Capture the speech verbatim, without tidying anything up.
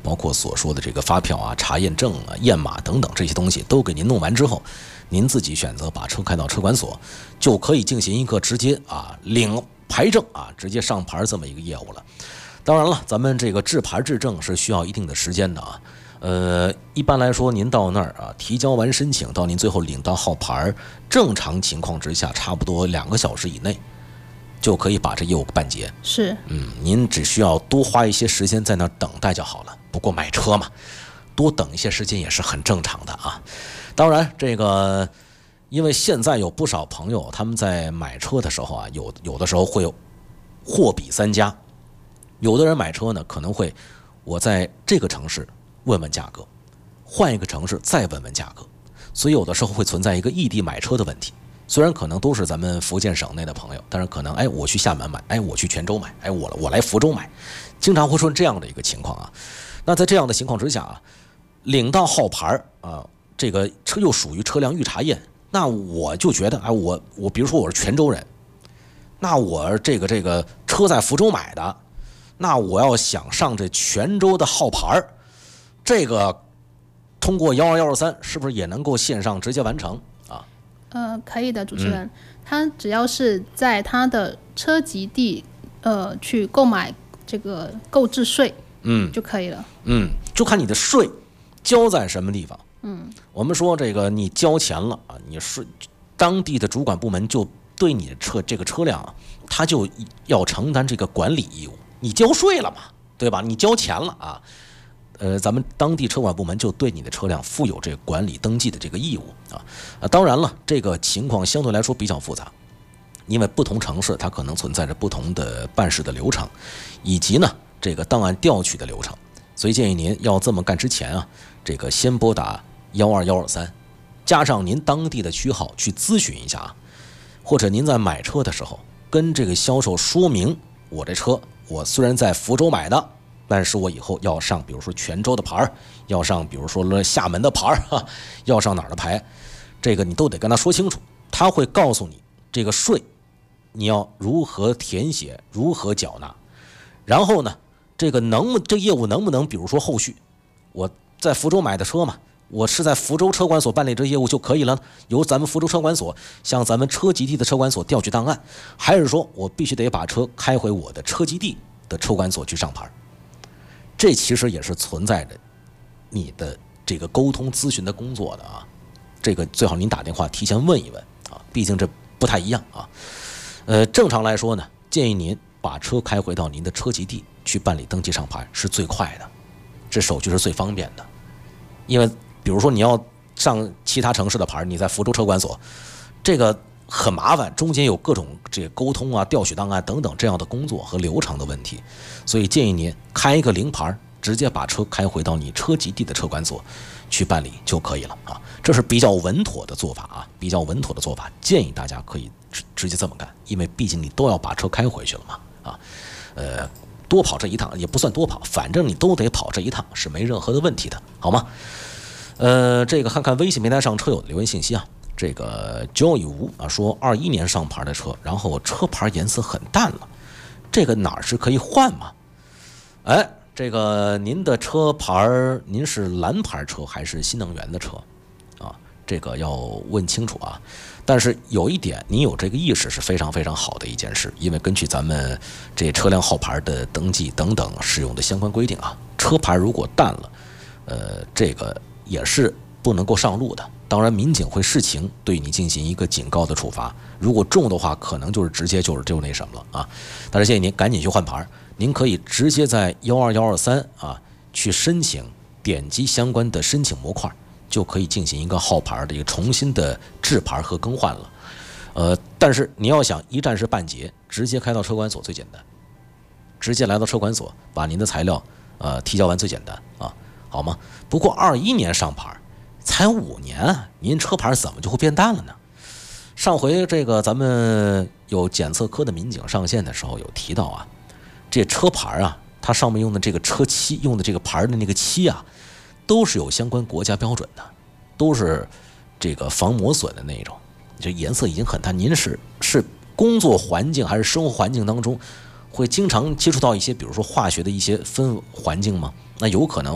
包括所说的这个发票啊、查验证啊、验码等等这些东西都给您弄完之后，您自己选择把车开到车管所，就可以进行一个直接啊领牌证啊，直接上牌这么一个业务了。当然了，咱们这个制牌制证是需要一定的时间的啊。呃，一般来说，您到那儿啊，提交完申请，到您最后领到号牌，正常情况之下，差不多两个小时以内就可以把这业务办结。 是， 嗯，您只需要多花一些时间在那儿等待就好了。不过买车嘛，多等一些时间也是很正常的啊。当然，这个因为现在有不少朋友他们在买车的时候啊，有有的时候会货比三家，有的人买车呢可能会我在这个城市问问价格，换一个城市再问问价格，所以有的时候会存在一个异地买车的问题。虽然可能都是咱们福建省内的朋友，但是可能哎我去厦门买，哎我去泉州买，哎我我来福州买，经常会出现这样的一个情况啊。那在这样的情况之下啊，领到号牌啊，这个车又属于车辆预查验，那我就觉得哎我我比如说我是泉州人，那我这个这个车在福州买的，那我要想上这泉州的号牌，这个通过幺二幺二三是不是也能够线上直接完成啊？ 呃，可以的，主持人，嗯、他只要是在他的车籍地，呃，去购买这个购置税，嗯，就可以了。 嗯，就看你的税交在什么地方。嗯，我们说这个你交钱了啊，你税当地的主管部门就对你的车这个车辆啊，他就要承担这个管理义务。你交税了嘛，对吧？你交钱了啊。呃，咱们当地车管部门就对你的车辆负有这个管理登记的这个义务啊啊！当然了，这个情况相对来说比较复杂，因为不同城市它可能存在着不同的办事的流程，以及呢这个档案调取的流程，所以建议您要这么干之前啊，这个先拨打幺二幺二三，加上您当地的区号去咨询一下啊，或者您在买车的时候跟这个销售说明，我这车我虽然在福州买的。但是我以后要上，比如说泉州的牌，要上，比如说厦门的牌，要上哪儿的牌，这个你都得跟他说清楚。他会告诉你这个税你要如何填写，如何缴纳。然后呢，这个能这业务能不能，比如说后续我在福州买的车嘛，我是在福州车管所办理这业务就可以了，由咱们福州车管所向咱们车籍地的车管所调取档案，还是说我必须得把车开回我的车籍地的车管所去上牌？这其实也是存在着你的这个沟通咨询的工作的啊，这个最好您打电话提前问一问啊，毕竟这不太一样啊。呃，正常来说呢，建议您把车开回到您的车籍地去办理登记上牌是最快的，这手续是最方便的。因为比如说你要上其他城市的牌，你在福州车管所，这个很麻烦，中间有各种这个沟通啊、调取档案等等这样的工作和流程的问题，所以建议您开一个零牌，直接把车开回到你车籍地的车管所去办理就可以了啊。这是比较稳妥的做法啊，比较稳妥的做法，建议大家可以直直接这么干，因为毕竟你都要把车开回去了嘛啊，呃，多跑这一趟也不算多跑，反正你都得跑这一趟是没任何的问题的，好吗？呃，这个看看微信平台上车友的留言信息啊。这个 Joy 吴啊说，二一年上牌的车，然后车牌颜色很淡了，这个哪儿是可以换吗？哎，这个您的车牌，您是蓝牌车还是新能源的车啊？这个要问清楚啊。但是有一点，您有这个意识是非常非常好的一件事，因为根据咱们这车辆号牌的登记等等使用的相关规定啊，车牌如果淡了，呃，这个也是不能够上路的。当然，民警会视情对你进行一个警告的处罚，如果重的话，可能就是直接就是就那什么了啊。但是建议您赶紧去换牌，您可以直接在幺二幺二三啊去申请，点击相关的申请模块，就可以进行一个号牌的一个重新的制牌和更换了。呃，但是你要想一站式办结，直接开到车管所最简单，直接来到车管所把您的材料呃提交完最简单啊，好吗？不过二一年上牌。才五年，您车牌怎么就会变淡了呢？上回这个咱们有检测科的民警上线的时候有提到啊，这车牌啊，它上面用的这个车漆，用的这个牌的那个漆啊，都是有相关国家标准的，都是这个防磨损的那种。这颜色已经很淡，您是是工作环境还是生活环境当中会经常接触到一些，比如说化学的一些分环境吗？那有可能